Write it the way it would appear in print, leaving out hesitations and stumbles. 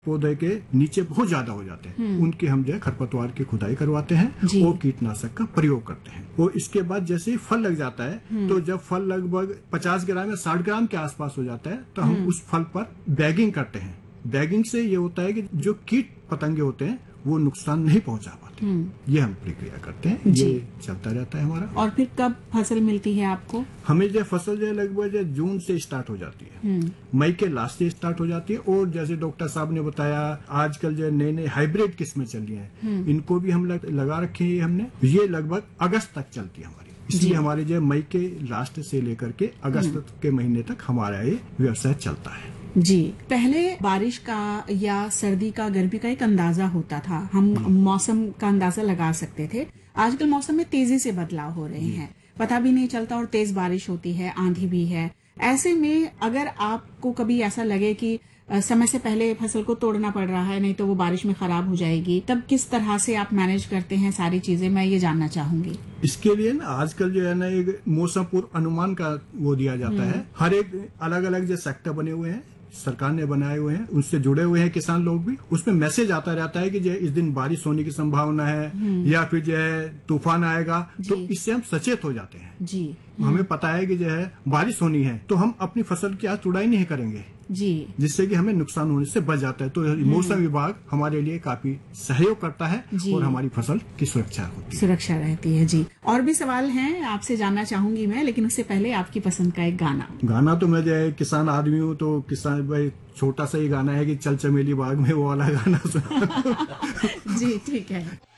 पौधे के नीचे बहुत ज्यादा हो जाते हैं, उनके हम जो है खरपतवार की खुदाई करवाते हैं और कीटनाशक का प्रयोग करते हैं। और इसके बाद जैसे ही फल लग जाता है, तो जब फल लगभग 50 ग्राम या 60 ग्राम के आसपास हो जाता है, तो हम उस फल पर बैगिंग करते हैं। बैगिंग से ये होता है कि जो कीट पतंगे होते हैं वो नुकसान नहीं पहुंचा पाते। ये हम प्रक्रिया करते हैं, ये चलता रहता है हमारा। और फिर कब फसल मिलती है आपको? हमें जो फसल जो लगभग जून से स्टार्ट हो जाती है, मई के लास्ट से स्टार्ट हो जाती है। और जैसे डॉक्टर साहब ने बताया, आजकल जो नए नए हाइब्रिड किस्में चल रही हैं, इनको भी हम लगा रखे हैं हमने। ये लगभग अगस्त तक चलती है हमारी, इसलिए हमारे जो मई के लास्ट से लेकर के अगस्त के महीने तक हमारा ये व्यवसाय चलता है। जी, पहले बारिश का या सर्दी का, गर्मी का एक अंदाजा होता था, हम मौसम का अंदाजा लगा सकते थे। आजकल मौसम में तेजी से बदलाव हो रहे हैं, पता भी नहीं चलता और तेज बारिश होती है, आंधी भी है। ऐसे में अगर आपको कभी ऐसा लगे कि समय से पहले फसल को तोड़ना पड़ रहा है, नहीं तो वो बारिश में खराब हो जाएगी, तब किस तरह से आप मैनेज करते हैं सारी चीजें, मैं ये जानना चाहूंगी। इसके लिए ना आजकल जो है ना एक मौसम पूर्व अनुमान का वो दिया जाता है। हर एक अलग अलग जो सेक्टर बने हुए हैं, सरकार ने बनाए हुए हैं, उनसे जुड़े हुए हैं किसान लोग भी। उसमें मैसेज आता रहता है कि जो इस दिन बारिश होने की संभावना है या फिर जो है तूफान आएगा, तो इससे हम सचेत हो जाते हैं जी। हमें पता है कि जो है बारिश होनी है, तो हम अपनी फसल की आज तुड़ाई नहीं करेंगे जी, जिससे कि हमें नुकसान होने से बच जाता है। तो मौसम विभाग हमारे लिए काफी सहयोग करता है और हमारी फसल की सुरक्षा होती है, सुरक्षा रहती है जी। और भी सवाल हैं आपसे जानना चाहूंगी मैं, लेकिन उससे पहले आपकी पसंद का एक गाना तो मैं जो है किसान आदमी हूँ, तो किसान भाई छोटा सा ही गाना है कि चल चमेली बाग में, वो वाला गाना सुना। जी ठीक है।